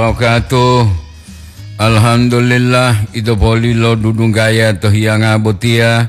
wabarakatuh. Alhamdulillah itu polilo dudung gaya toh yang abotia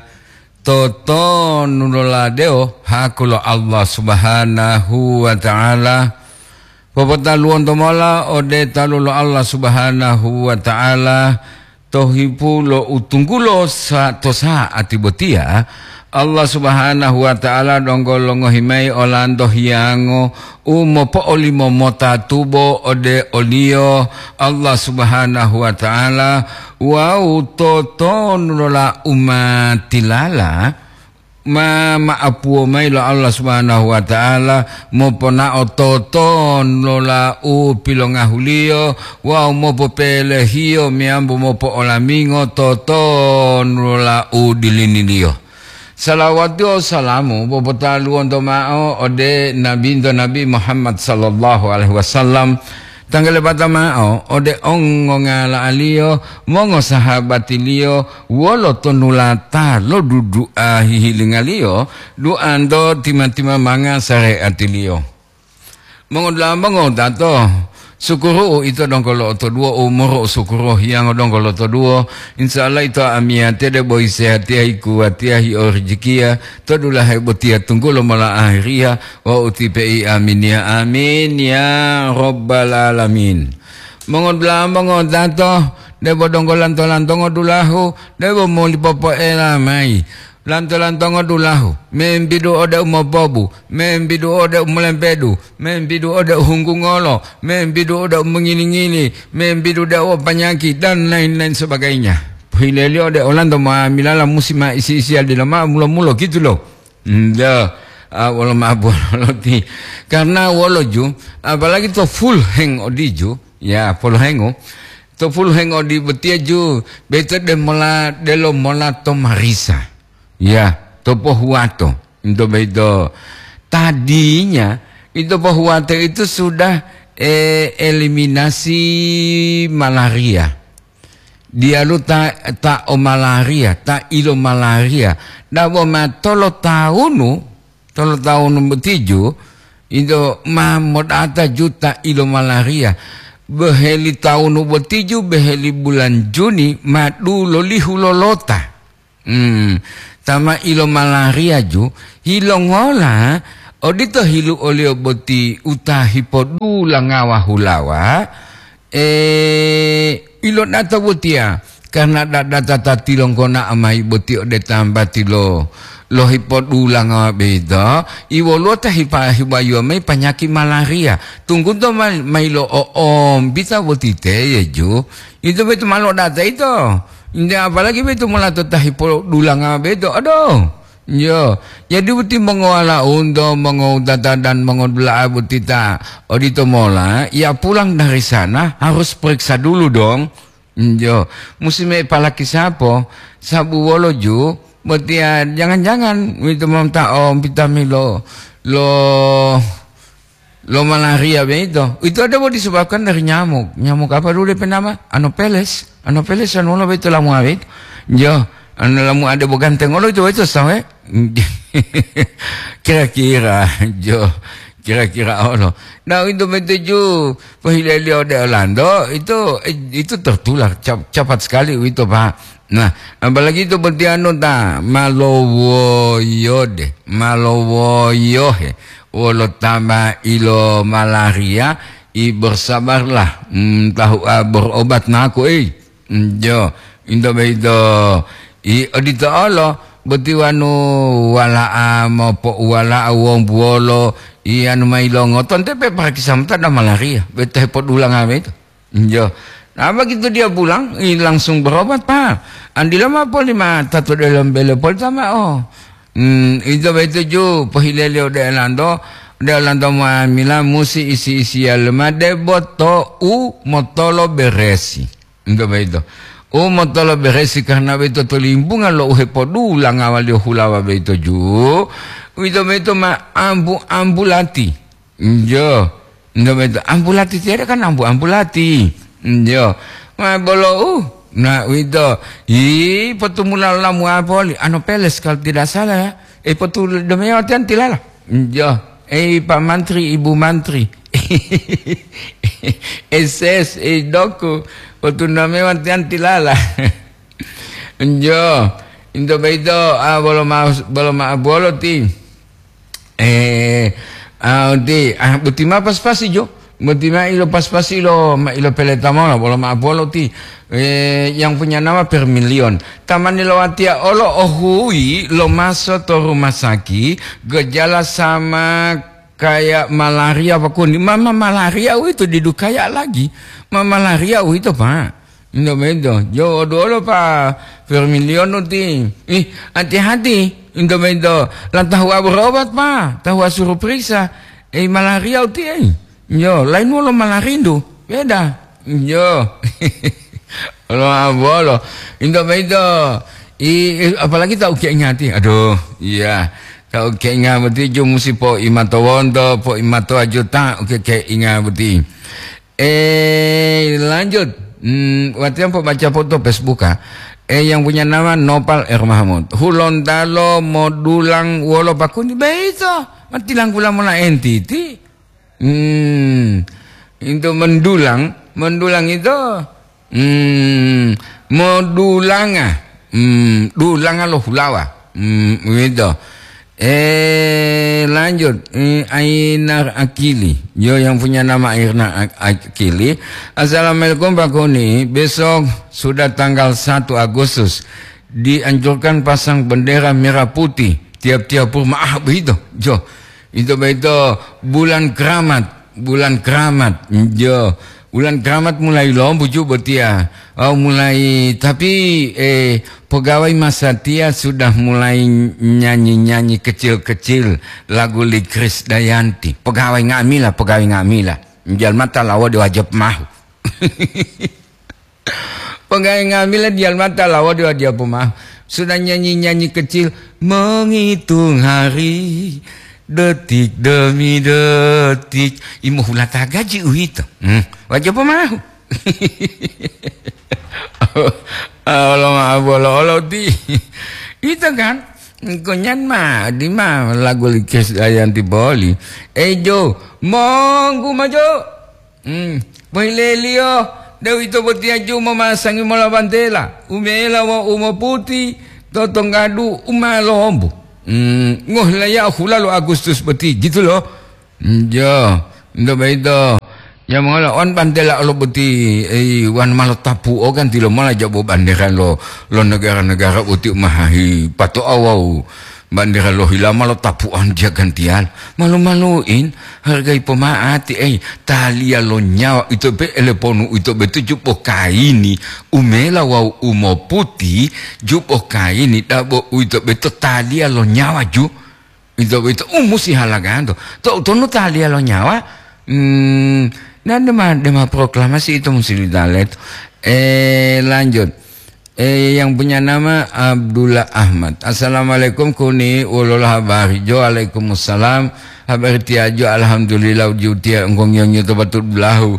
toto nunoladeo hakulo Allah subhanahu wa ta'ala popataluon tomola ode talulo Allah subhanahu wa ta'ala tohipulo utunggulo sa tosa atibotia Allah subhanahu wa ta'ala donggolongo himai olando hiango umo po olimo mota tubo ode olio Allah subhanahu wa ta'ala wau toto nulola umatilala maapuo mailo Allah subhanahu wa ta'ala mopona ototo nulola pilonga hulio wau mopo pele hio miambo mopo olamingo toto nulola dilinilio. Salawatu salamu popataluon tomao ode Nabi Muhammad sallallahu alaihi wasallam tanggal batamao ode ongo ngala alio mongo sahabatilio wolo tonulata lo dudu hihilingalio duando tima manga sare atilio mongo dato sukuru itu dong kalau to dua umur sukuru yang dong kalau to dua insyaallah itu amiate de boy sehat ya kuat ya hi orjikia to dula hai botia tunggu lo mala akhiria wa utipi amin ya rabbal alamin mongon dato de bodong lanto dulahu de bo moli popo elamai lanto dulahu membidu ode umobobu membidu ode umulempedu membidu ode hunggungolo membidu ode mengini-ngini membidu ode panyaki dan lain-lain sebagainya hileli ode olando ma milala musima isi-isi di lama mulo-mulo gitu loh wala maboloti karena woloju apalagi to full hang odiju ya full hango to full hang odi betiaju better de mola delo mola to marisa ya, topo huato. Itu begitu. Tadinya itu pohuato itu sudah eliminasi malaria. Dia lu tak o malaria, tak ilo malaria. Dawo ma tolo tahun betiju itu mamot ata juta ilo malaria. Beheli tahun betiju beheli bulan Juni madu lolihu lolota. Tama ilo malaria ju hilongola odito hilu olio boti utahipodu langawa hulawa ilo nata botia karena data tilong kona amai boti ode tambah tilo lo hipodu langawa beda iwo lo tahipa hibayu amai penyakit malaria tunggu to mai lo bisa boti te ya ju itu betul malo data itu. Hindi apalagi beto mula to tahipo dulang beto aduh yo jadi buti mengawala undo mengodata dan mengodula butita odito mola ya pulang dari sana harus periksa dulu dong yo musim palaki sapo sabu wolo ju buti jangan itu mamta vitamin lo malaria begitu itu ada mau disebabkan dari nyamuk apa dulu penama Anopheles anu lo betul lamu awet jo anu lamu ada bukan tengolo itu sawe kira-kira Allah nah itu betul ju pahilelio de Orlando itu tertular cepat sekali itu Pak. Nah apalagi itu bertiano ta malowoyo wolo tambah ilo malaria bersabarlah tahu berobat naku jo indo beito odito Allah betiwanu wala mopo wala wong buolo anu mailo ngoton tepe pakisam tada malaria bete pot ulang itu jo nah begitu dia pulang langsung berobat Pak andila mapo lima tatu dalam bele pol sama itu betul ju pahilelio de Orlando mamila musi isi alma de boto motolo beresi itu betul motolo beresi karena betul tolimbungan lo uhepodu langawal yo hulawa betul ju itu betul ma ambulati jo itu betul ambulati tiada kan ambulati jo ma bolo nah itu petumula lamu apoli Anopheles kalau tidak salah ya petul demi artian tilala jo Pak Mantri Ibu Mantri SS doku waktu namanya wantian tilala. Jo indo beito bolo ti butima pas-pasi jo butima ilo pas-pasi ilo peletamona bolo ti yang punya nama per milion taman ilo watia olo ohui lo masuk to rumah sakit gejala sama kayak malaria apa kuning mama malaria itu didukaya lagi mama malaria itu pak indo beito jo dolo pa per milion ti hati-hati indo beito lan tahu berobat pa tahu suruh periksa malaria ti yo lain lo malaria do beda yo lo abolo indo beito apalagi tahu kayak ngati aduh iya kau kayak ngati jo musi po imato wondo po imato ajuta oke kayak ngati lanjut waktu yang baca foto Facebook yang punya nama Nopal Mahmud hulon dalo modulang wolo pakuni beito matilang kula mona entiti itu mendulang itu modulanga dulanga lo hulawa gitu lanjut Ainar Akili yo yang punya nama Ainar Akili. Assalamualaikum Pak Koni, besok sudah tanggal 1 Agustus dianjurkan pasang bendera merah putih tiap-tiap rumah begitu jo itu bulan keramat jo bulan keramat mulai lombu juga betia mulai tapi pegawai Masatia sudah mulai nyanyi kecil-kecil lagu Likris Dayanti pegawai ngamila jual mata lawa di wajib mahu pegawai ngamila jual mata lawa di wajib mahu sudah nyanyi kecil menghitung hari detik demi detik imuh hulata gaji itu wajib mahu Allah di itu kan konyan mah di mah lagu Likis Dayanti boli jo monggu majo Lelio dewi itu betia ju memasangi mola bandela umela wa umo putih totong gadu umalombu ngoh laya hulalo Agustus beti gitu loh jo ndo beito ya mala on bandela lo beti wan malo tapu kan tilo mala jabo bandera lo negara-negara uti mahahi pato awau bandera lo hilama lo tapu on dia gantian malu-maluin hargai pemaati talia lo nyawa itu be eleponu itu betu jupo kaini umela wau umo putih jupo kaini dabo itu betu talia lo nyawa ju itu betu musi halagando to no talia lo nyawa nah dema proklamasi itu mesti didalet lanjut yang punya nama Abdullah Ahmad. Assalamualaikum kuni ulul habari jo waalaikumsalam habari tiajo alhamdulillah ujutia engkong yang nyoto batul belahu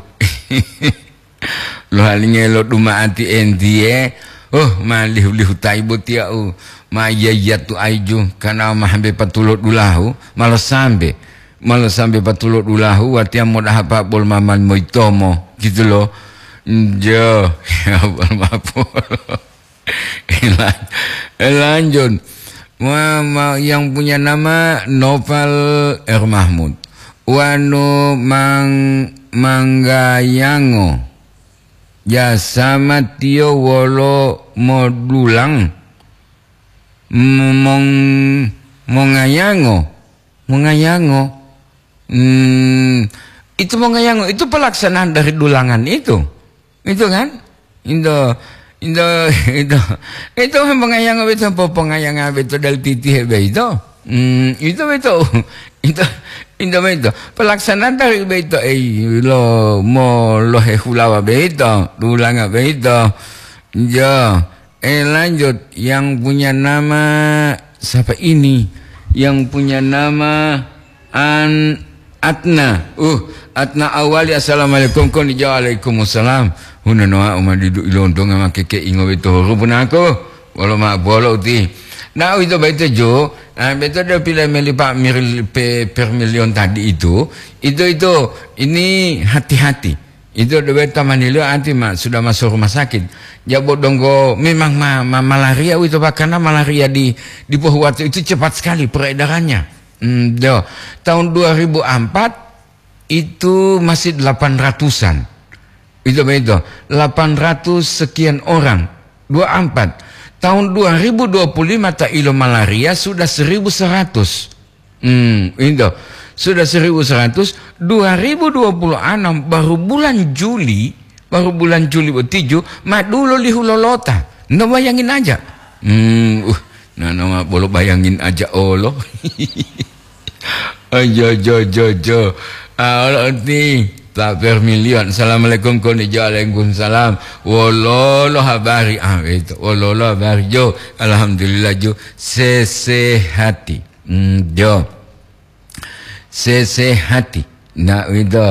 lo halinge lo duma anti endie malih tai butia ma yatu aiju kana mahambe patulot dulahu malah sampai patulot dulahu watia modah apa bol maman moitomo gitu loh jo ya apa lanjut yang punya nama Novel Mahmud wanu manggayango ya sama tio wolo modulang mongayango itu mongayango itu pelaksanaan dari dulangan itu kan itu pengayang itu pengayang itu dari titih itu pelaksanaan dari itu lo mo lo hulawa itu dulang itu ya lanjut yang punya nama siapa ini yang punya nama Atna awali assalamualaikum kon dijawab waalaikumsalam huna noa umadidu ilondong ama keke ingo itu rubun aku walau mak bolo ti Nah itu betul jo. Betul dia pilih melipat per milion tadi itu ini hati-hati. Itu dia betul manilo anti sudah masuk rumah sakit. Jabot donggo memang malaria itu karena malaria di Pohuwatu itu cepat sekali peredarannya. Tahun 2004 itu masih 800-an. Itu betul. 800 sekian orang. 24. Tahun 2025 tak ilo malaria sudah 1.100. Itu sudah 1.100. 2026 baru bulan Juli bertujuh madulo lihulolota. Nggak bayangin aja. Nama boleh bayangin aja Allah. Jo. Allah ni tak per milion. Assalamualaikum Waalaikumsalam. Walolo habari itu. Walolo habari jo. Alhamdulillah jo. Sesehati. Jo. Sesehati. Nah itu.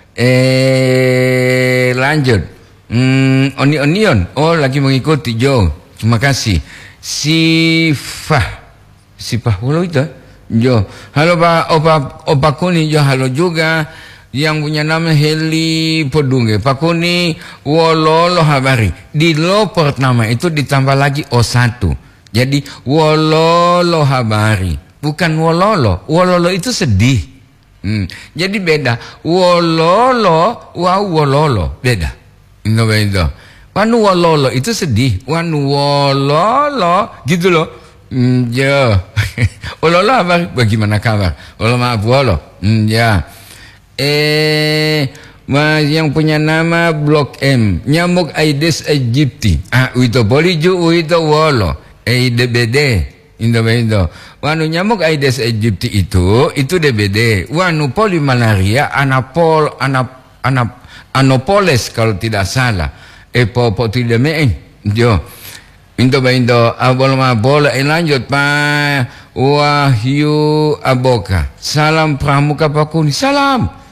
Lanjut. Onion. Oh lagi mengikuti jo. Terima kasih. Sifah walau itu. Jo. Halo Pak Opa Kuni jo. Halo juga. Yang punya nama Heli Podunge. Pak Kuni Wololo habari. Di lo pertama itu ditambah lagi O1. Jadi Wololo habari. Bukan Wololo. Wololo itu sedih. Jadi beda. Wololo Wololo. Beda. Enggak beda. Wanu Wololo itu sedih. Wanu Wololo gitu loh. Ya. Wololo habari. Bagaimana kabar? Wololo maaf Wolo. Ya. Yang punya nama Blok M nyamuk Aedes aegypti. Itu boleh juga itu wolo DBD Indo. Wanu nyamuk Aedes aegypti itu DBD. Wanu polimalaria Anopoles kalau tidak salah. Tidak jo. Indo bola lanjut Pak Wahyu Aboka. Salam Pramuka Pak Kuni. Salam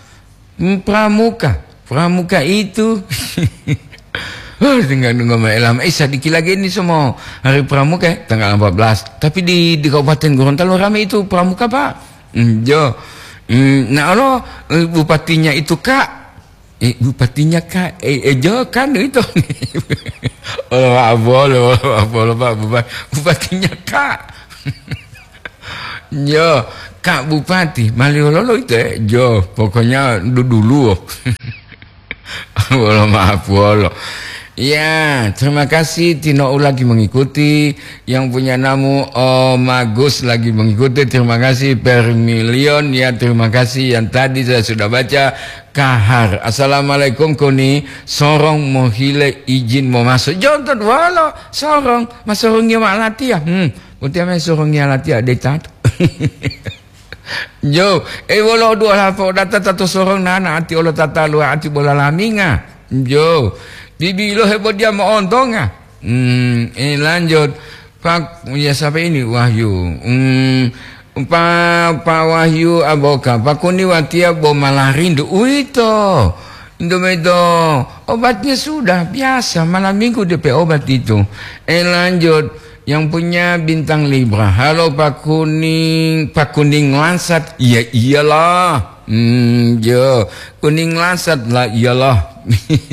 Pramuka itu tinggal nunggu malam. Sedikit lagi ini semua hari Pramuka tanggal 14. Tapi di Kabupaten Gorontalo ramai itu Pramuka Pak. Jo. Nah Allah bupatinya itu Kak. Bupatinya Kak. Jo kan itu. Allah Pak bupatinya Kak. Jo. Kak Bupati Maliololo itu jo pokoknya dulu maaf wolo. Ya terima kasih Tino lagi mengikuti. Yang punya namu Magus lagi mengikuti. Terima kasih per milion. Ya terima kasih. Yang tadi saya sudah baca Kahar. Assalamualaikum Kuni. Sorong mau hile izin mau masuk jontot wolo. Sorong masorongnya malatia. Utiama sorongnya latia detat. Jo, wolo dua lapo data tato sorong nana ati olo tata lu ati bola laminga. Jo, bibi lo hebo dia mau ontonga. Lanjut. Pak ya siapa ini Wahyu. Pak Wahyu Aboka. Pak Kuni watia bo malarindu. Uito. Indomedo. Obatnya sudah biasa malam minggu DP obat itu. Lanjut. Yang punya bintang Libra. Halo Pak Kuning Lansat. Iya iyalah. Jo. Kuning Lansat lah iyalah.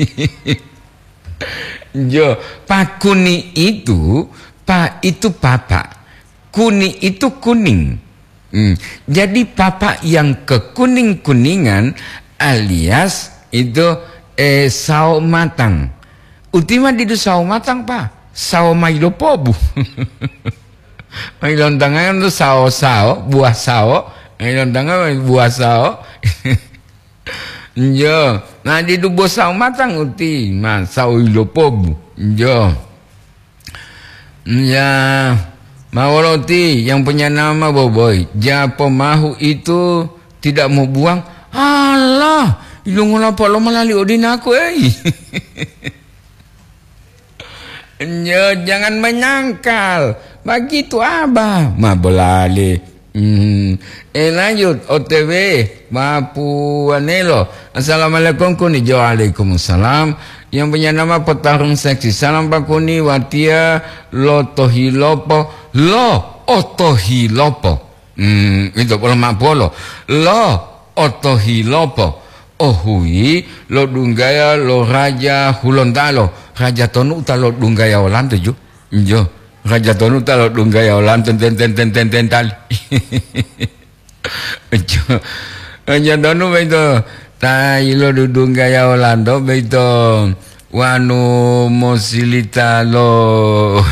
Jo. Pak Kuning itu papa. Kuning itu kuning. Jadi papa yang kekuning-kuningan alias itu sawo matang. Ultima di sawo matang Pak. Sawo mailo pobu. Mailon tangan itu sawo buah sawo. Mailon tangan buah sawo. Jo. Nah di dubo sawo matang uti. Sawo ilo pobu. Jo. Ya. Mau roti yang punya nama Boboy. Japo mahu itu tidak mau buang. Allah. Ilung ngapa lo malali odin aku jangan menyangkal. Begitu abah. Bolali. Lanjut. OTW. Mapuanelo. Assalamualaikum. Waalaikumsalam. yang punya nama petarung seksi. Salam pakuni watia lo tohilopo lo otohilopo. Itu ulama polo lo otohilopo. Ohui lo dunggaya lo raja hulontalo. Raja tonu talo dunggaya olanto jo. Jo. Raja tonu talo dunggaya olanto ten tali. Jo. Raja tonu itu tai lo dunggaya olando beito wanu mosilita lo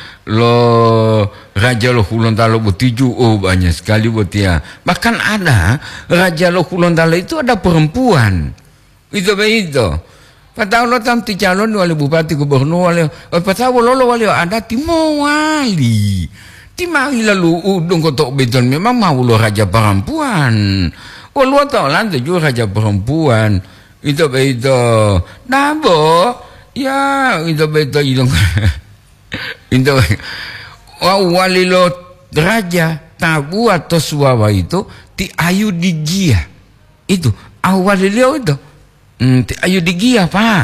raja lo hulontalo butiju. Oh banyak sekali butia. Bahkan ada raja lo hulontalo itu ada perempuan. Itu beito. Patau lo tam ti calon wali bupati gubernur wali. Patau lo wali ada timo wali. Timari lalu udung kotok beton memang mau lo raja perempuan. Walu tau lantai juga raja perempuan. Itu nabo ya itu idong. Itu wali lo raja tabu atau suawa itu ti ayu digia. Itu awali lo itu. Ti ayu digia pak.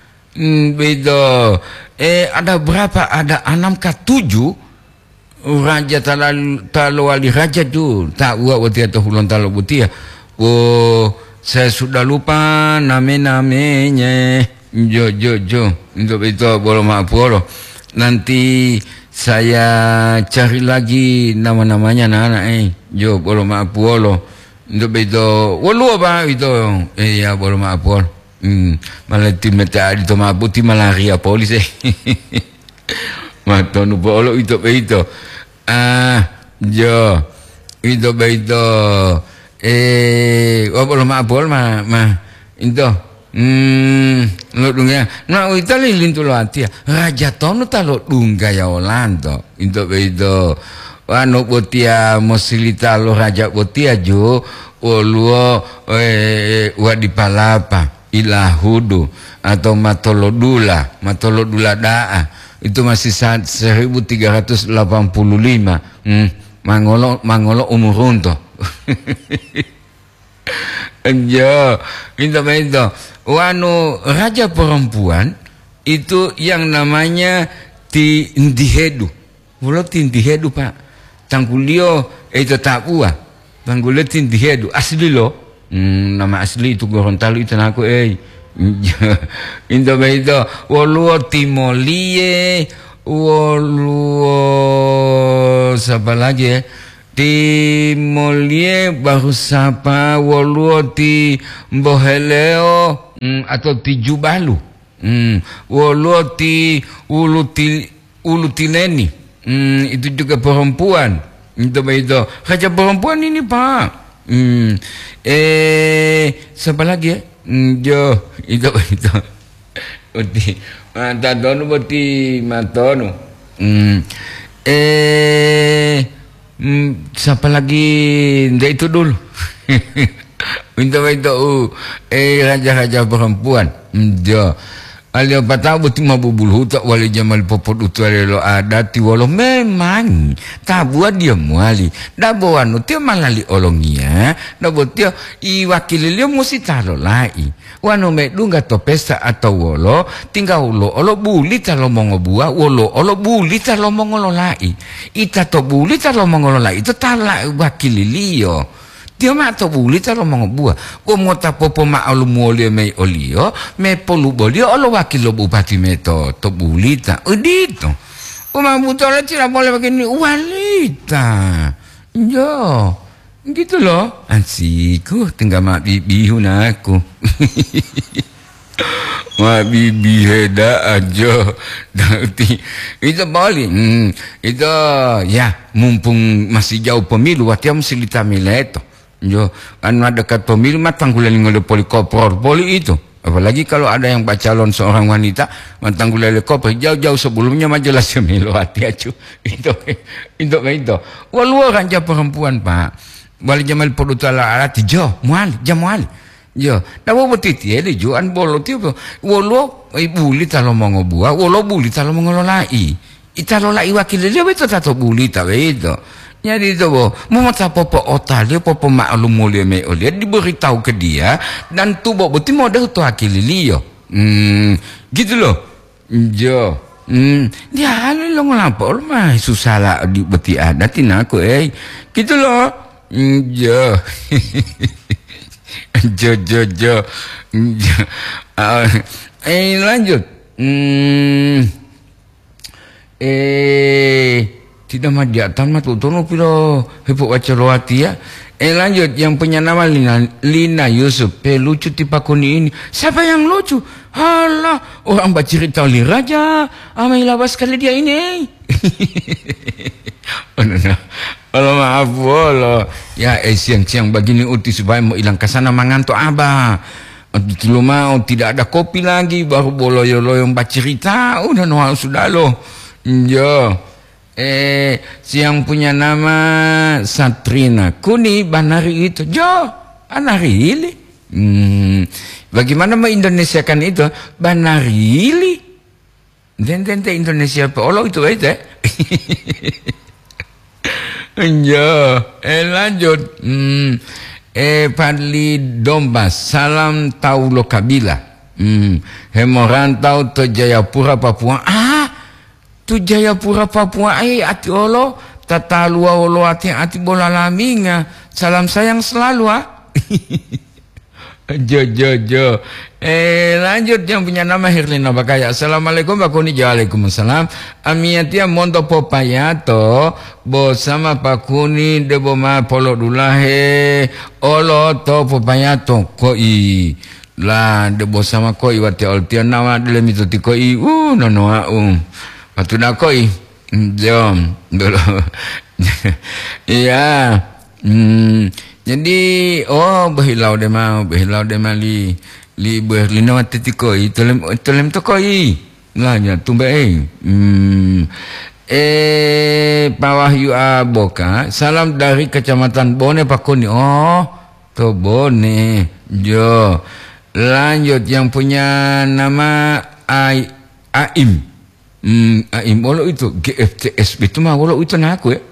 Ada berapa? Ada 6 ke 7 raja talo wali raja tu tak buat butia atau hulon talo butia. Oh, saya sudah lupa namanya. Jo. Untuk itu boleh maaf bolo. Nanti saya cari lagi nama-namanya anak-anak. Jo, boleh maaf bolo. Untuk itu, walu apa itu? Ya boleh maaf bolo. Malah tim meta itu maaf buti malaria polis Matonu bolo itu. Jo, itu belum abol itu lo dunga na itu lilin tu lo atia raja tonu talo dunga ya olanto itu anu botia mosilita lo raja botia jo oluo wadipalapa ilahudu atau matolodula daa itu masih 1385 mangolo umur unto. Jo, itu. Wanu raja perempuan itu yang namanya Tindihedu. Mulo Tindihedu pak. Tanggulio itu tak buah. Tanggulio Tindihedu asli lo. Nama asli itu Gorontalo itu aku itu. Waluo Timolie. Waluo siapa lagi ya? Timolie baru sapa waluo ti Mboheleo atau ti Jubalu. Waluo ti Ulutileni. Itu juga perempuan. Itu raja perempuan ini pak. Siapa lagi ya? Jo itu. Uti matadonu boti matonu. Siapa lagi? Dia itu dulu. Itu raja-raja perempuan. Jo. Alio patau buti mabubul hutak wali jamal popot utuare lo ada ti walo memang tabuat dia muali dabo anu tio malali olongia dabo tio I wakili lio musi talo lai wano me dunga to pesta atau wolo tinggal ulo olo buli talo mongo bua wolo olo buli talo mongo lo lai ita to buli talo mongo lo lai itu tala wakili lio dia mak to buli talo mongo bua ko mota popo ma alu muoli me olio me polu bolio olo wakil lo bupati me to bulita udito uma butola tira boleh begini walita jo gitu loh ansiku tinggal mak bibi aku mak bibi heda aja nanti itu boleh itu ya mumpung masih jauh pemilu watiam silita mileto jo anu ada dekat pemilu matanggulan ngole polikopor poli itu apalagi kalau ada yang bacalon seorang wanita matanggulan helikopter jauh-jauh sebelumnya majelas pemilu hati acu itu walu raja perempuan pak balik jamal podutala alati jo muali jo dawo betiti ele jo an bolo tio walu ibuli talo mongo bua walu buli talo mongo lolai italo lai wakil dia beto tato buli ta beto. Jadi itu mau popo otak dia popo maklum mulia me oleh diberitahu ke dia dan tu betul mau dah tu akili lio Gitu loh. Jo. Dia lo ngelapor mah susah lah di beti ada aku gitu loh. Jo. Jo. Lanjut. Tidak mah di atas mah tuh piro hepuk wacerowati ya. Lanjut yang punya nama Lina Yusuf. Lucu tipakuni ini. Siapa yang lucu? Halah, orang baca cerita oleh Raja. Amai labas kali dia ini. Kalau maaf bolo. Ya siang-siang begini uti supaya mau hilang kesana mangantuk abah. Kalau mau tidak ada kopi lagi baru boloyo-loyo baca cerita. Udah sudah loh. Jo. Siang punya nama Satrina Kuni Banari itu Jo Banarili. Bagaimana mengindonesiakan itu Banarili dan Indonesia Polo itu aja. Jo lanjut. Padli Domba salam taulo kabila. Hemorantau to Jayapura Papua. Tu Jayapura Papua ati olo tatalua olo ati bola laminga. Salam sayang selalu Jo. Lanjut yang punya nama Hirlina Bakaya. Assalamualaikum Pakuni. Waalaikumsalam. Amiatia mondo popayato bo sama Pakuni debo ma polo dulahe olo to popayato koi la debo sama koi wati oltian nama dele mituti koi nonoa Patu nak koi, jom dulu. Iya, jadi berhilau dema li berlina mati koi, tolem tu koi, lah ya tumbe Pawahyu Aboka, salam dari Kecamatan Bone Pakuni. To Bone, jo. Lanjut yang punya nama Aim. Walau itu GFTSB itu mah walau itu nak aku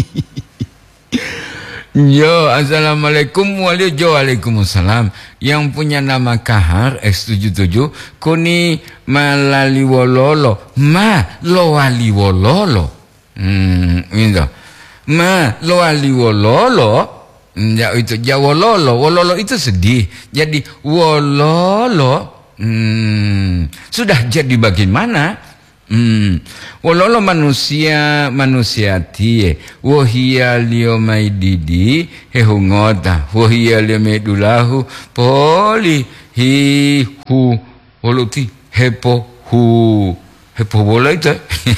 Yo, assalamualaikum waalaikumsalam. Yang punya nama Kahar X77 Kuni Malali Wololo Loali Wololo. Itu Ma Loali Wololo. Ya itu Wololo itu sedih. Jadi Wololo sudah jadi bagaimana? Wololo manusia tie wahia liomaididi hehungota wahia liomedulahu poli hi hu woluti hepo bola itu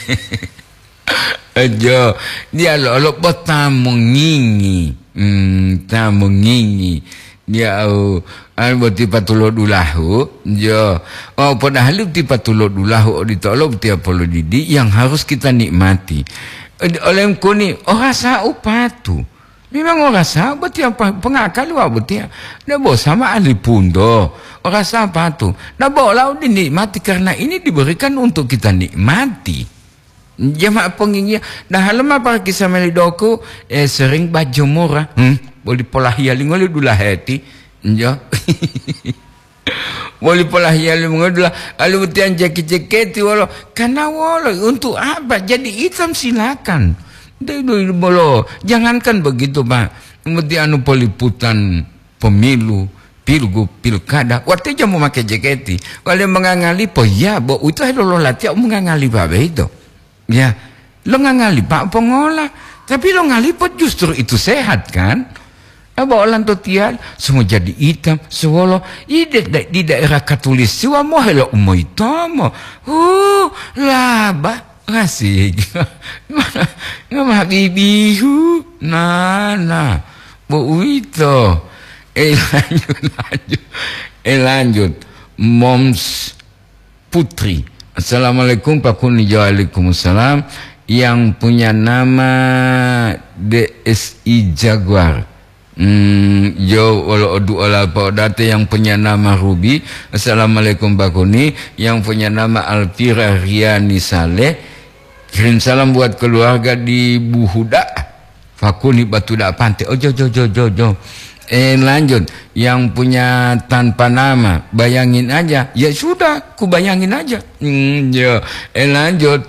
aja dia lo tamu ngingi dia boti patulo dulahu jo padahal ti patulo dulahu ditolong tiap polo didi yang harus kita nikmati oleh kuni rasa upatu memang rasa boti apa pengakal wa boti na bo sama ahli pundo rasa patu na bo lau dinikmati karena ini diberikan untuk kita nikmati jamaah pengingia dah lama para kisah melidoku sering baju murah boleh pola hialing oleh dulah hati jo boleh pola hialing mengolah alu tian ceketi walau karena walau untuk apa jadi hitam silakan dulu bolo jangankan begitu Pak mesti anu peliputan pemilu pilkada waktu jam memakai jaketi kalau mengangali po ya bo itu lo latih mengangali babe itu ya lo ngangali Pak pengolah tapi lo ngalipot justru itu sehat kan bawa lantotian semua jadi hitam sewolo di daerah Katulistiwa mau helok mau hitam laba ngasih nggak bibihu nah bu itu lanjut Moms Putri. Assalamualaikum Pak Kuni. Waalaikumsalam. Yang punya nama DSI Jaguar. Walau ola date yang punya nama Ruby. Assalamualaikum Pak Kuni. Yang punya nama Alfira Riani Saleh. Kirim salam buat keluarga di Buhuda. Pak Kuni Batu Dak Pantai. Jo. Lanjut, yang punya tanpa nama, bayangin aja. Ya sudah, ku bayangin aja. Ya. Lanjut.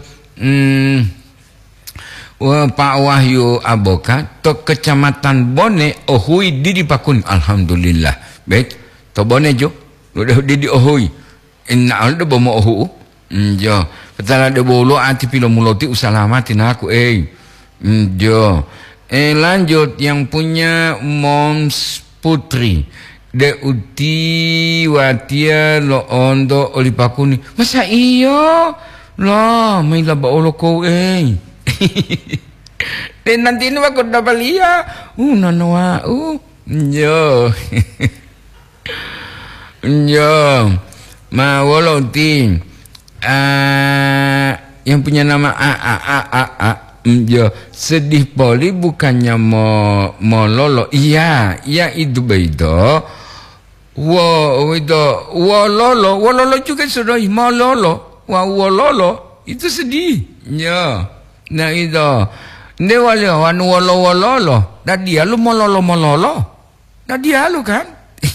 Pak Wahyu Aboka to Kecamatan Bone Ohui di Pakun. Alhamdulillah. Baik, to Bone jo. Udah di Ohui. Inna alda bomo ohu. Jo. Petala de bolo ati pilo muloti usalamatin aku jo. Lanjut, yang punya Moms Putri de uti watia lo ondo oli Pakuni. Masa iyo? Lah, may laba olo ko Dan nanti ini aku dapat lihat. Nanawa. Yo. Yo. Ma woloti. Yang punya nama Yo. Sedih poli bukannya mau lolo. Iya itu beda. Wo lolo juga sudah mau lolo. Wo lolo itu sedih. Yo. Nah itu, ne wanu wolo. Dah dia lu mololo. Dah dia lu kan?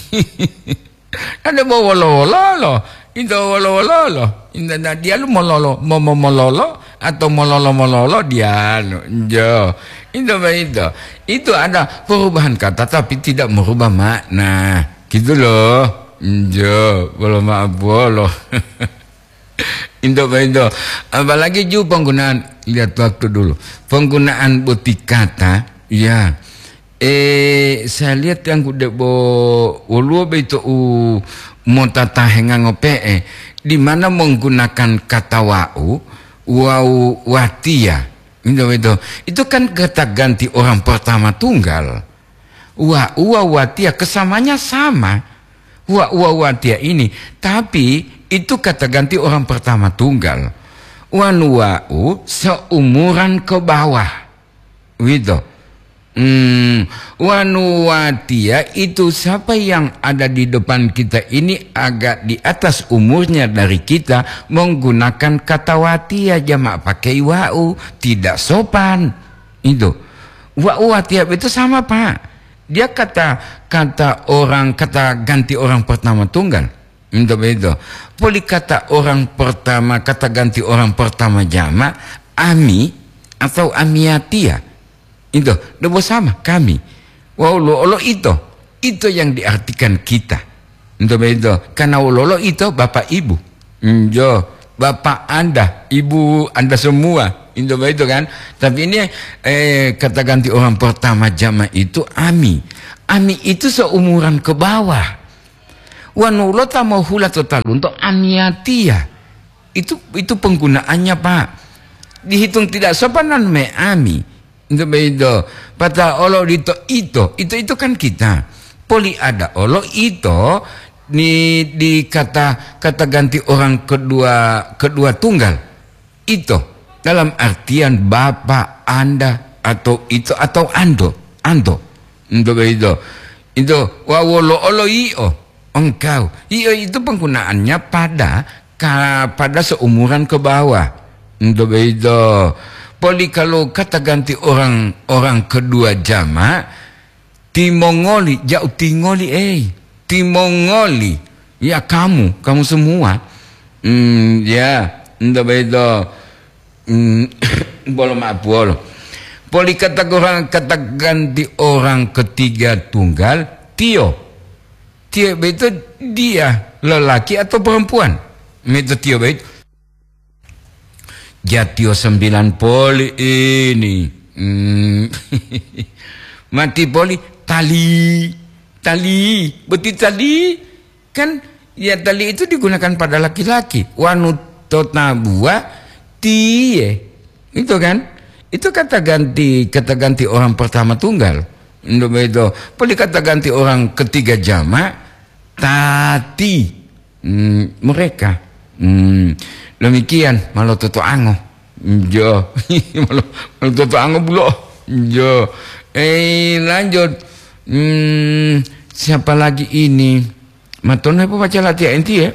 Ada bawa wolo. Itu wolo. Dah dia lu mololo atau mololo dia lu. Jo. Itu ada perubahan kata tapi tidak merubah makna. Gitu loh. Jo, bolo. Indo. Apalagi juga penggunaan, lihat waktu dulu. Penggunaan buti kata, ya. Saya lihat yang kuda woluo beito motata hengangope di mana menggunakan kata wau watia. Indo. Itu kan kata ganti orang pertama tunggal. Watia kesamanya sama. Watia ini, tapi itu kata ganti orang pertama tunggal. Wanuwau seumuran ke bawah. Gitu. Wanuwatia itu siapa yang ada di depan kita ini agak di atas umurnya dari kita menggunakan kata watia jamak pakai wau, tidak sopan. Itu. Watia itu sama Pak. Dia kata ganti orang pertama tunggal. Itu. Boleh kata orang pertama, kata ganti orang pertama jamak ami atau amiatia. Itu debo sama kami. Lo itu yang diartikan kita. Itu. Karena lo itu bapak ibu. Jo, bapak Anda, ibu Anda semua. Itu kan. Tapi ini kata ganti orang pertama jamak itu ami. Ami itu seumuran ke bawah. Wanulo tamau hula total untuk amiatia. Itu penggunaannya Pak. Dihitung tidak sopanan me ami. Itu beda. Pada olo itu kan kita. Poli ada olo itu di kata ganti orang kedua tunggal. Itu dalam artian bapak Anda atau itu atau ando. Itu beda. Itu wawolo olo engkau. Itu penggunaannya pada seumuran ke bawah. Itu beda. Poli kalau kata ganti orang kedua jamak timongoli jauh tingoli timongoli ya kamu semua ya itu beda. Bolo. Poli kata ganti orang ketiga tunggal Tio itu dia lelaki atau perempuan. Itu Tio itu Jatio 9 poli ini. Mati poli tali beti tali kan ya, tali itu digunakan pada laki-laki. Wanutota buah tie itu kan, itu kata ganti orang pertama tunggal. Itu boleh kata ganti orang ketiga jamak tati mereka. Demikian malu toto ango jo malu toto ango bulo jo. Lanjut. Siapa lagi ini maton apa baca latihan enti ya.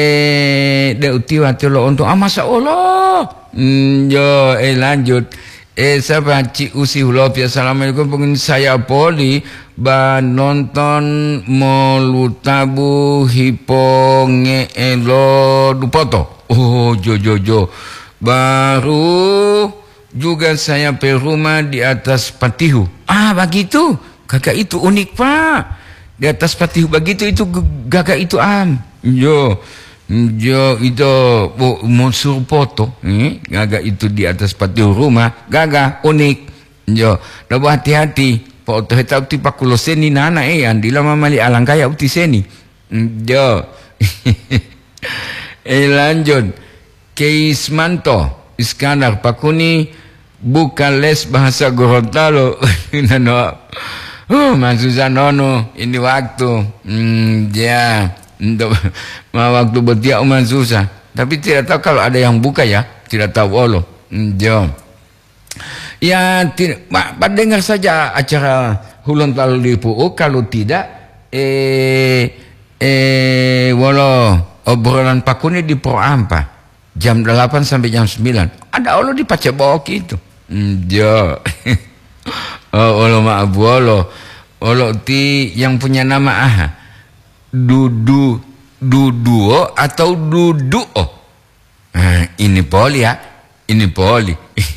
Deuti wati lo untuk masa Allah. Jo lanjut. Siapa Cik Usi Hulopi, assalamualaikum, pengen saya poli nonton molutabu hiponge elo dupoto. Oh jo baru juga saya pergi rumah di atas patihu. Begitu kakak, itu unik Pak, di atas patihu begitu, itu gagak itu Jo itu musuh foto, gagak itu di atas patio rumah, gagak unik. Jo, dah hati-hati. Foto kita uti pakulo seni nana andi lama mali alang kaya uti seni. Jo. Lanjut. Keismanto Iskandar Pakuni buka les bahasa Gorontalo. Nano. Maksudnya nono ini waktu. Ya. Untuk waktu bertiak umat susah, tapi tidak tahu kalau ada yang buka ya, tidak tahu Allah. Jom. Ya, Pak dengar saja acara Hulun Talu di PU. Kalau tidak, walau obrolan Pakuni di Pro Ampa jam 8 sampai jam 9. Ada Allah di Pacebok itu. Jo. Allah maaf Allah. Allah ti yang punya nama Duduo atau Duduo. Ini poli ya. Ini poli.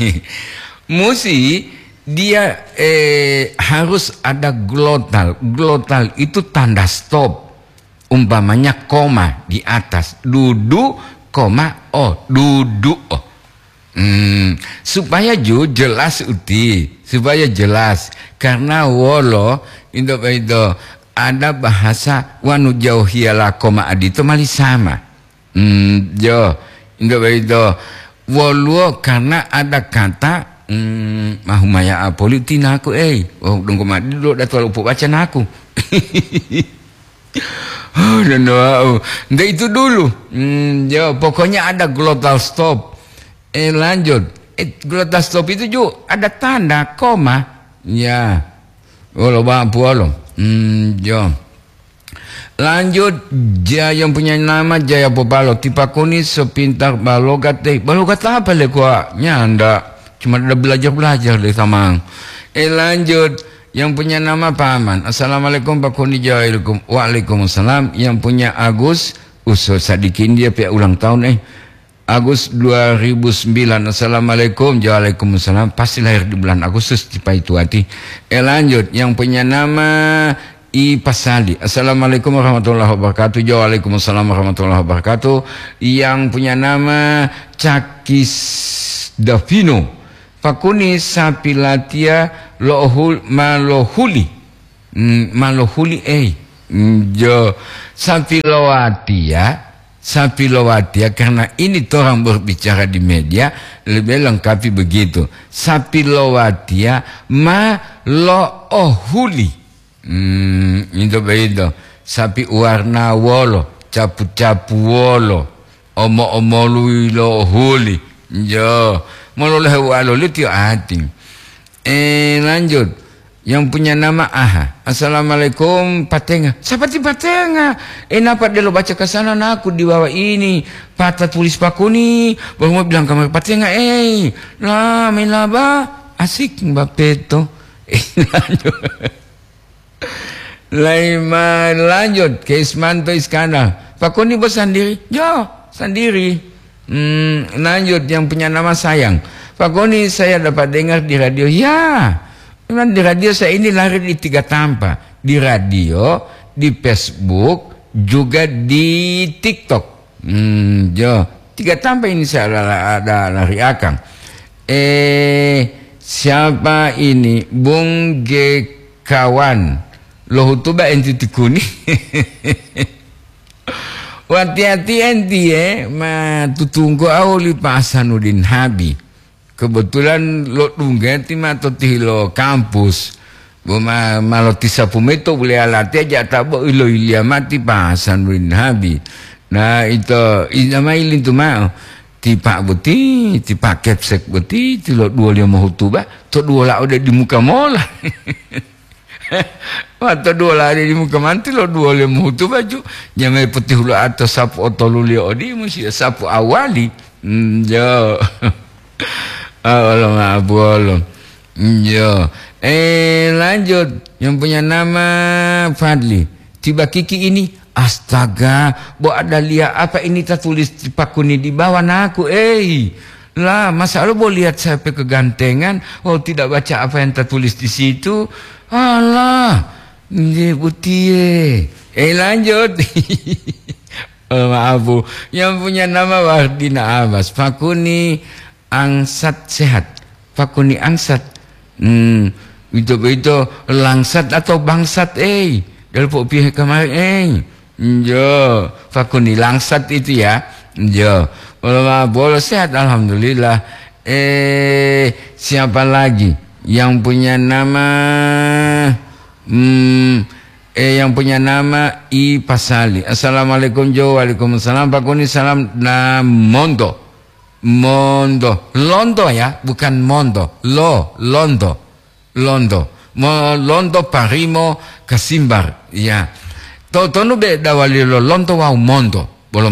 Musi dia harus ada glotal. Glotal itu tanda stop. Umpamanya koma di atas. Dudu, koma, Duduo. Supaya jelas uti. Supaya jelas. Karena wolo itu ada bahasa wanu jauh hiala koma adi itu mali sama. Jo itu waluo karena ada kata mahumaya apolitina aku dong komadi dulu dato lupa baca aku. Dan ndak itu dulu. Jo pokoknya ada glottal stop. Lanjut. Glottal stop itu juga ada tanda koma. Ya. Walau bang Jom. Lanjut, yang punya nama Jaya Popalo Tipakuni sepintar balogat balogat apa le kuah nyanda, cuma ada belajar deh samang. Lanjut, yang punya nama Paman. Assalamualaikum Pak Kuni Jaya. Waalaikumsalam. Yang punya Agus Usul Sadikin, dia pihak ulang tahun Agus 2009. Assalamualaikum. Waalaikumsalam. Pasti lahir di bulan Agustus di Paituati. Lanjut, yang punya nama I Pasali. Assalamualaikum warahmatullahi wabarakatuh. Waalaikumsalam warahmatullahi wabarakatuh. Yang punya nama Cakis Davino. Fakuni Sapilatia Malohuli. Malohuli Jo Sapilowatia, karena ini orang berbicara di media lebih lengkapi begitu. Sapilowatia Malohuli. Itu begitu. Sapi warna wolo, capu-capu wolo, omo-omo lohuli. Jo, mololeh walo itu hati. Lanjut. Yang punya nama Assalamualaikum Patenga. Siapa ti Patenga? Napa dia lo baca ke sana aku di bawah ini. Patah tulis Pakuni. Baru mau bilang kamar Patenga. Lah melaba. Asik Bapeto. Lanjut. Keismanto Iskandar. Pakuni bos sendiri. Jo, sendiri. Lanjut, yang punya nama Sayang. Pakuni saya dapat dengar di radio. Ya. Memang di radio saya ini lari di 3 tampa. Di radio, di Facebook, juga di TikTok. Jo, 3 tampa ini saya ada lari akang. Siapa ini? Bung G kawan. Loh tu ba enti tikuni. Hati-hati enti tutungko awli Pak Hasanuddin Habi. Kebetulan lo tunggati atau tihilo kampus. Malo tisapu meto boleh alati aja tabo ilo ilia mati pasan rin habi. Nah itu nama ilin tu mau. Tipak beti, tipak kepsek beti, tilo 25 hutuba, to 2 lah udah di muka mola. Atau 2 lah di muka manti lo 25 hutuba ju. Jangan putih lo atau sapu otoluli odi mesti sapu awali. Jo. Allah maaf bolong. Yo. Lanjut. Yang punya nama Fadli. Tiba Kiki ini. Astaga. Bo ada lihat apa ini tertulis di pakuni di bawah aku. Lah, masa lo boleh lihat sampai kegantengan. Oh, tidak baca apa yang tertulis di situ. Alah. Ini putih. Lanjut. Maaf Bu. Yang punya nama Wardina Abbas. Fakuni angsat sehat. Fakuni angsat. Itu langsat atau bangsat. Dalpo pihak kemarin. Jo. Fakuni langsat itu ya. Jo. Boleh sehat alhamdulillah. Siapa lagi yang punya nama yang punya nama I Pasali. Assalamualaikum Jo. Waalaikumsalam. Pakuni salam na Mondo. Londo ya, bukan Mondo. Londo. Londo parimo kasimbar. Ya. Tonu be dawali Londo wa Mondo. Bolo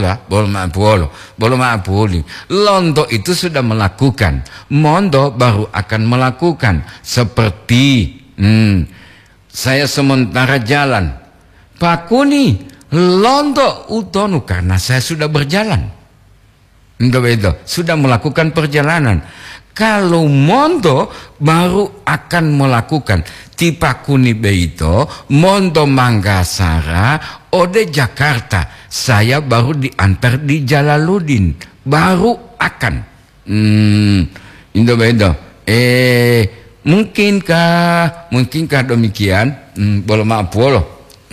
maapoli. Londo itu sudah melakukan. Mondo baru akan melakukan. Seperti saya sementara jalan. Pakuni londo utonu karena saya sudah berjalan. Itu sudah melakukan perjalanan. Kalau mondo baru akan melakukan. Tipakuni beito mondo Manggasara ode Jakarta. Saya baru diantar di Jalaluddin. Baru akan. Itu. Mungkinkah demikian? Boleh maaf boleh.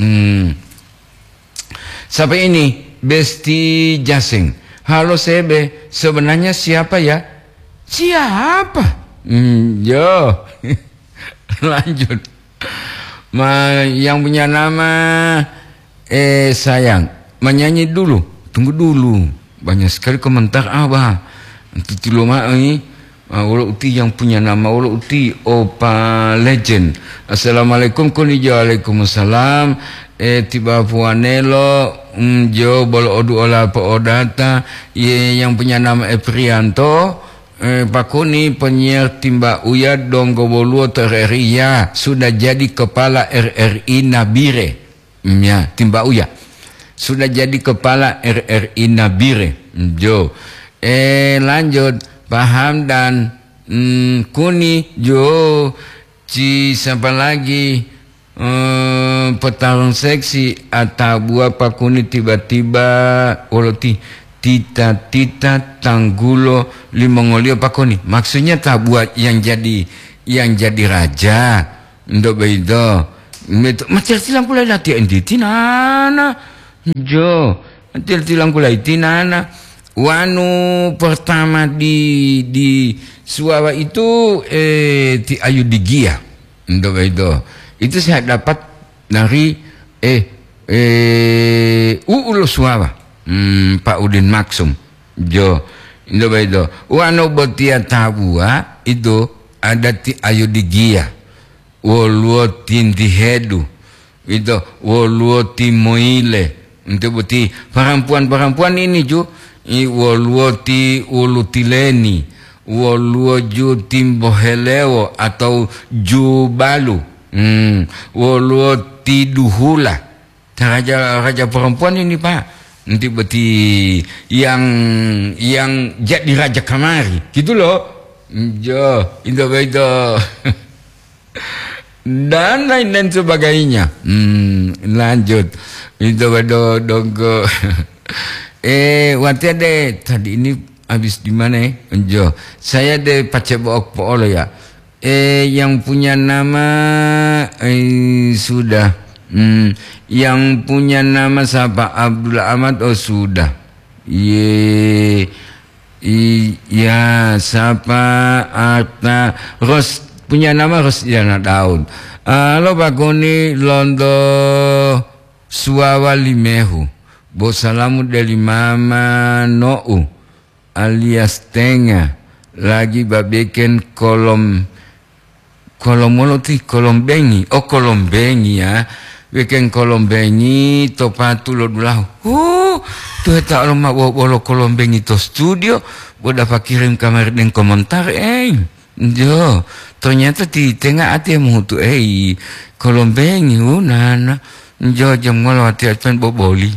Sampai ini Besti Jasing. Halo Sebe, sebenarnya siapa ya? Siapa? Yo. Lanjut. Yang punya nama sayang, menyanyi dulu. Tunggu dulu. Banyak sekali komentar Abah. Nanti tiloma ini. Wala uti yang punya nama wala uti Opa Legend. Assalamualaikum kunijo. Waalaikumsalam. Tiba puanelo jo bolo odu ola po odata. Yang punya nama Eprianto. Pakuni penyiar Timba Uya Donggo Boluo TRRI ya sudah jadi kepala RRI Nabire. Ya, Timba Uya sudah jadi kepala RRI Nabire. Jo. Lanjut. Paham dan Kuni Jo siapa lagi petarung seksi atau buah Pakuni tiba-tiba oloti tita tanggulo limongolio Pakuni maksudnya tak buat yang jadi raja untuk begitu macam silang pula nanti tinana Jo nanti silang pula tinana. Wanu pertama di Suawa itu di Ayudigia. Itu saya dapat dari Ulo Suawa. Pak Udin Maksum. Jo. Wanu botia tabua itu ada di Ayudigia. Woluo tindihedu. Itu woluo timoile. Untuk boti perempuan ini juga. Woluoti ulutileni woluoju timbohelewo atau jubalu woluoti duhula raja perempuan ini Pak nanti berarti yang jadi raja kamari gitu loh jo itu dan lain sebagainya lanjut itu donggo waktu ada tadi ini habis di mana Jo saya de Pacebok Poolo ya yang punya nama sudah yang punya nama siapa Abdul Ahmad sudah ya siapa Arta Ros punya nama Rosdiana Daud. Halo Bakuni Londo Suawa Limehu. Bosalamu dari Mama Nou alias Tenga lagi babeken kolom bengi ya weekend kolombengi to patu lo dulahu tu tak lo mak bolo kolombengi to studio boda pakirim kamera den komentar jo ternyata di tengah hati mu tu kolombengi nana jo jam ngolo hati acan boboli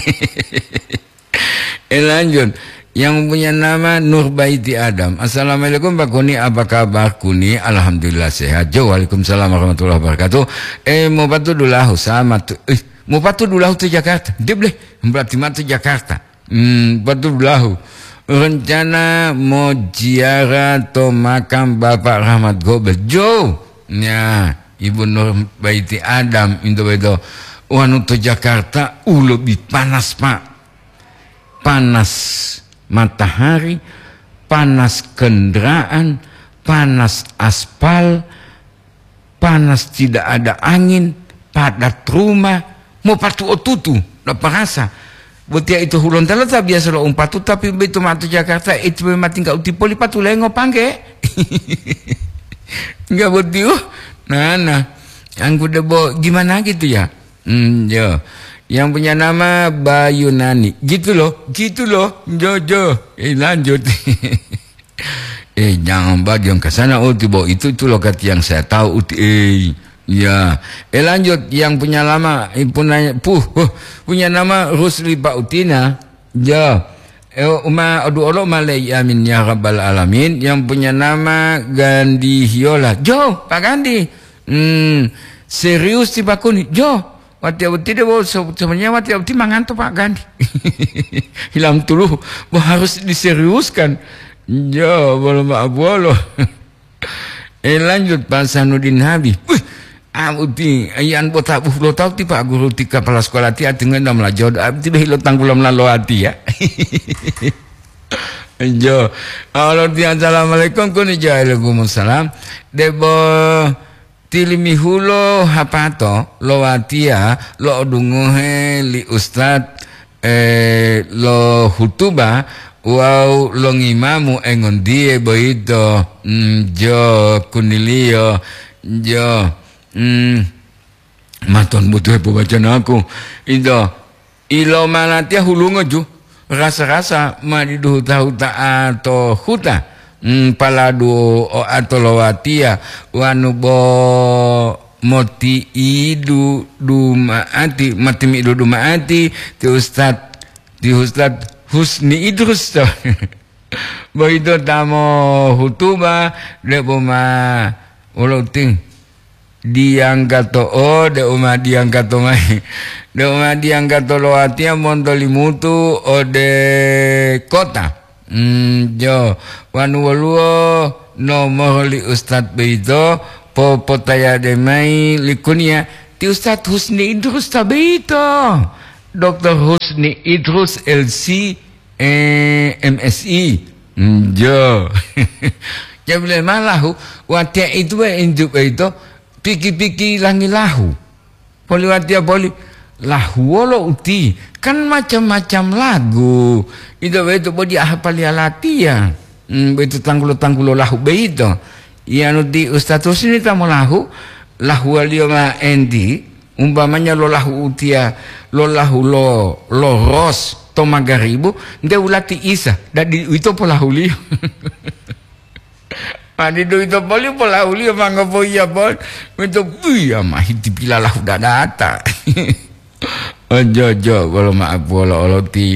lanjut. Yang punya nama Nurbaiti Adam. Assalamualaikum Pak Kuni, apa kabar Kuni? Alhamdulillah sehat. Waalaikumsalam warahmatullahi wabarakatuh. Mau patu dulahu sama tu. Mau patu dulahu tu Jakarta. Dia boleh berarti matu Jakarta. Patu dulahu. Rencana mau ziarah atau makam Bapak Rahmat Gobel. Ya, Ibu Nurbaiti Adam itu wanu tu Jakarta lebih panas Pak. Panas matahari, panas kendaraan, panas aspal, panas tidak ada angin, padat rumah, mau patu otutu, dapat rasa. Betia itu hulun tala tak biasa lo umpatu, tapi begitu matu Jakarta itu memang tinggal uti poli patu lengo pangke. Enggak betiu, nah, yang kuda bo gimana gitu ya, yo. Yang punya nama Bayunani. Gitu loh. Jojo. Lanjut. Jangan bagi yang ke sana. Tiba itu lokat yang saya tahu. Ya. Lanjut. Yang punya nama. Punya nama Rusli Bautina. Ya. Aduh Allah malai amin ya rabbal alamin. Yang punya nama Gandhi Hiola. Pak Gandhi. Serius tiba kuni. Wati-wati dia sebenarnya wati-wati mangantuk Pak Gandhi. Hilang tuluh, harus diseriuskan. Boleh boleh. Lanjut Pak Sanudin Habib. Uti ayan botak lo tahu ti Pak guru ti kepala sekolah ti dengan nama lajau abdi hilo tanggulam lalu hati ya. Allah ti assalamualaikum kuni waalaikumsalam. Debo tilimi hulo hapato lo watia lo dunguhe li ustad lo hutuba wow lo ngimamu engon die boito kunilio maton butuh pembacaan aku itu ilo malatia hulungo ju rasa-rasa madidu huta atau huta paladu atau lowatia wanubo moti idu dumaati matimi idu dumaati ti ustad Husni Idrus to boito tamo hutuba leboma oloting diangkat to de uma diangkat to mai de uma diangkat to lowatia montolimutu ode kota wanu waluo nomor li Ustad beito popotaya demai likunia ti Ustad Husni Idrus tabeito Dr. Husni Idrus LC MSI Jabile malahu watia itu injuk itu piki-piki langi lahu poli watia poli lahu wolo uti kan macam-macam lagu itu bodi ahapali alatia itu tanggulo lahu beito ya nuti Ustaz Husni tamu lahu alio ma endi umpamanya lo lahu utia lo lahu lo ros to magaribu nde ulati isa dadi itu pola hulio Madi do itu poli pola hulio mangopo iya pol itu iya mahiti pila lahu dadata Ojo kalau maaf kalau ti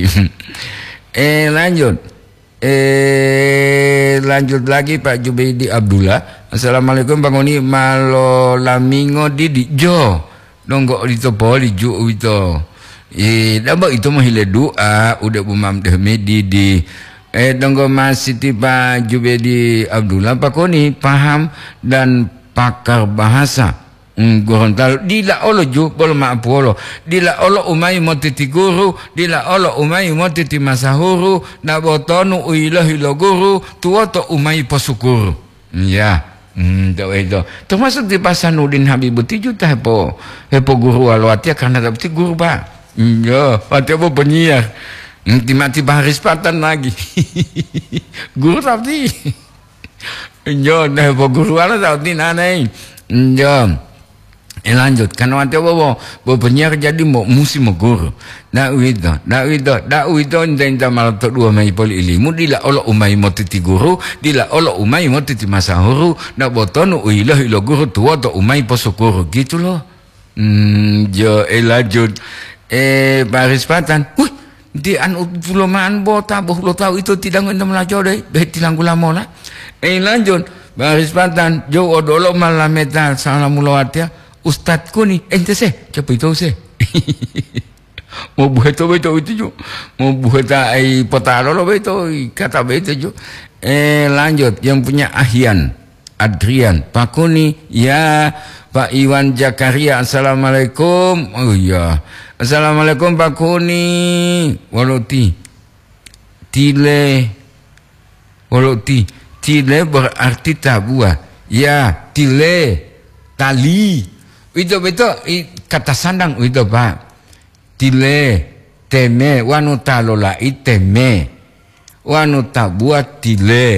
lanjut lagi Pak Jubaidi Abdullah. Assalamualaikum Bang Oni malo lamingo didi nonggo itu poli ju itu daba itu mahile doa udah bumam deh medidi nonggo masih tiba Jubaidi Abdullah Pak Oni paham dan pakar bahasa Gorontalo dila olo ju bolo maapolo dila olo umai motiti guru dila olo umai motiti masahuru na botonu uilahi lo guru tuoto umai posukuru ya itu termasuk di Pasanudin Habibuti juta hepo guru alwatia karena dapati guru Pak ya watia po penyiar mati baris patan lagi guru tapi yo hepo guru ala dapati nanai yo Lanjut karena nanti bawa penyiar jadi mau musim guru dak wito inda malam tu dua mai poli ilimu dila olo umai mo titi guru dila olo umai mo titi masahuru dak botonu uilah ilo guru tua to umai posokuru gitu loh. Lanjut baris patan di anu pulomaan bota boh lo tahu itu tidak ngenda melajau deh tilang gula mola. Lanjut baris patan jo odolo malameta salamulawatia ustadku nih ente sih coba itu sih mau buat apa itu jo mau buat ai potalo lo itu kata itu jo. Lanjut yang punya Ahyan Adrian Pakuni ya Pak Iwan Jakaria assalamualaikum. Oh iya assalamualaikum Pak Kuni waloti tile berarti tabua ya tile tali itu kata sandang itu Pak tile teme wanu talolai teme wanu tabua tile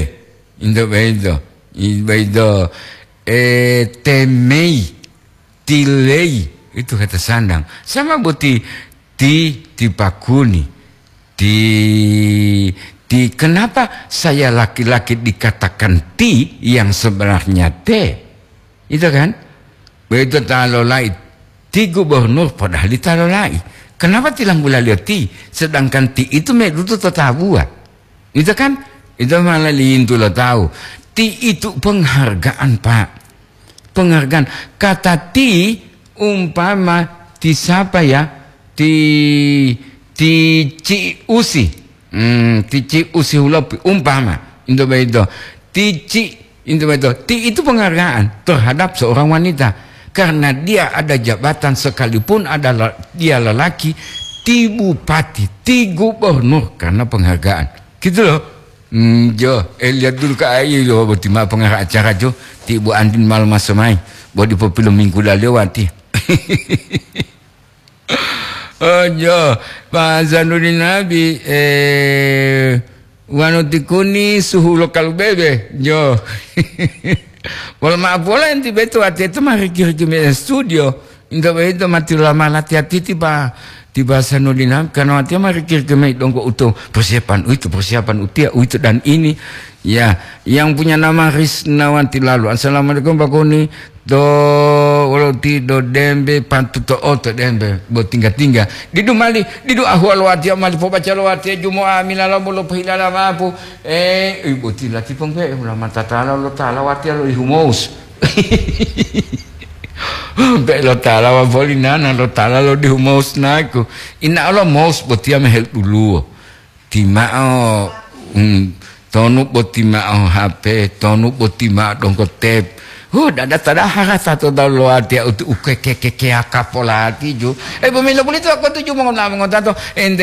itu temei tilei itu kata sandang sama buti dipakuni kenapa saya laki-laki dikatakan ti yang sebenarnya te itu kan begitu talolai ti gubernur padahal di talolai kenapa tilang gula ti sedangkan ti itu merutu tetabua itu kan itu malah lintu lo tahu ti itu penghargaan Pak penghargaan kata ti umpama ti siapa ya ti ciusi ti ciusi ulopi umpama itu ti itu penghargaan terhadap seorang wanita karena dia ada jabatan sekalipun adalah dia lelaki ti bupati ti gubernur karena penghargaan gitu loh. Lihat dulu ke air jo bertima pengarah acara jo ti Bu Andin malam masamai buat di film minggu lalu lewati. Pak Zanuddin Nabi wanotikuni suhu lokal bebe jo. Walau maaf boleh nanti betul hati itu mari kira-kira studio untuk itu mati lama hati-hati tiba Zanuddin Nabi karena hati mari kira-kira dongko utuh persiapan utia itu dan ini ya yang punya nama Risnawanti lalu assalamualaikum Pak Kuni do waloti do dembe pantu to oto dembe bo tinggal didu ahwal wati mali po baca wati jumo amina la bolo philala mapu ibu tilati pongpe ulama tatala lo tala wati lo humous be lo tala wa bolinana lo tala lo di humous naku ina lo mous botia mehel dulu timao tonu botimao HP tonu botimao dongko tep dah harap satu dulu dia untuk keke kapolati ju. Pemilu politik aku tuju mengenal ente